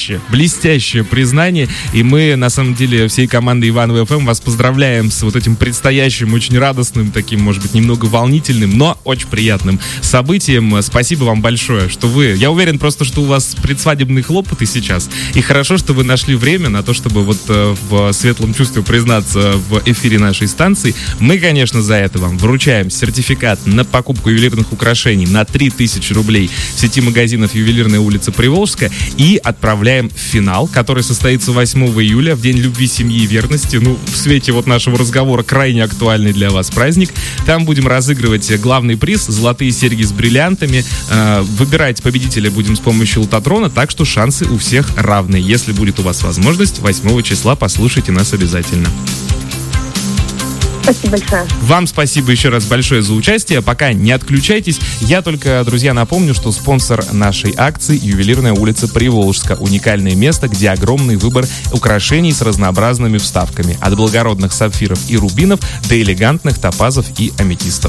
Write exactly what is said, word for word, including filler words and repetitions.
блестящее, блестящее признание. И мы, на самом деле, всей командой Иваново эф эм вас поздравляем с вот этим предстоящим, очень радостным, таким, может быть, немного волнительным, но очень приятным событием. Спасибо вам большое, что вы... Я уверен просто, что у вас предсвадебные хлопоты сейчас. И хорошо, что вы нашли время на то, чтобы вот э, в светлом чувстве признаться в эфире нашей станции. Мы, конечно, за это вам вручаем сертификат на покупку ювелирных украшений на три тысячи рублей в сети магазинов «Ювелирная улица Приволжская» и отправляем в финал, который состоится восьмого июля, в День любви, семьи и верности. Ну, в свете вот нашего разговора крайне актуальный для вас праздник. Там будем разыгрывать главный приз — золотые серьги с бриллиантами. Э, выбирать победителя будем с помощью лототрона, так что шансы у всех равны. Если будет у вас возможность, восьмого числа послушайте нас обязательно. Спасибо большое. Вам спасибо еще раз большое за участие. Пока не отключайтесь. Я только, друзья, напомню, что спонсор нашей акции — Ювелирная улица Приволжска. Уникальное место, где огромный выбор украшений с разнообразными вставками. От благородных сапфиров и рубинов до элегантных топазов и аметистов.